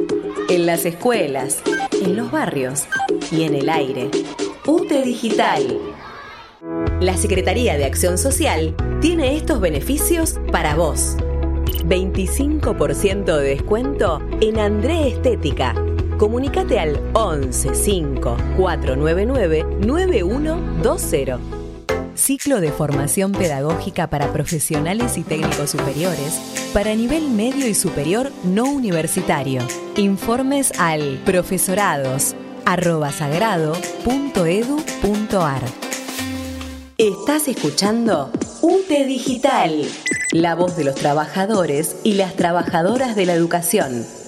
En las escuelas, en los barrios y en el aire. UTE Digital. La Secretaría de Acción Social tiene estos beneficios para vos. 25% de descuento en André Estética. Comunícate al 11 5 499 9120. Ciclo de formación pedagógica para profesionales y técnicos superiores para nivel medio y superior no universitario. Informes al profesorados@sagrado.edu.ar. Estás escuchando UTE Digital, la voz de los trabajadores y las trabajadoras de la educación.